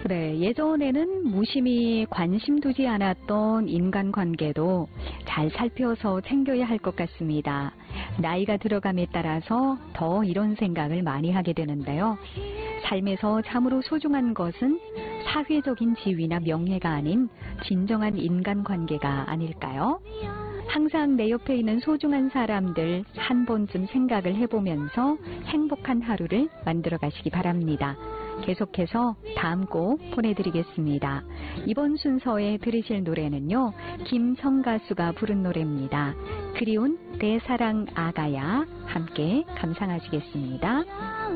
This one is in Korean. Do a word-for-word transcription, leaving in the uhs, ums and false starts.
네, 예전에는 무심히 관심 두지 않았던 인간관계도 잘 살펴서 챙겨야 할 것 같습니다. 나이가 들어감에 따라서 더 이런 생각을 많이 하게 되는데요. 삶에서 참으로 소중한 것은 사회적인 지위나 명예가 아닌 진정한 인간관계가 아닐까요? 항상 내 옆에 있는 소중한 사람들 한 번쯤 생각을 해보면서 행복한 하루를 만들어 가시기 바랍니다. 계속해서 다음 곡 보내드리겠습니다. 이번 순서에 들으실 노래는요, 김성 가수가 부른 노래입니다. 그리운 내 사랑 아가야, 함께 감상하시겠습니다.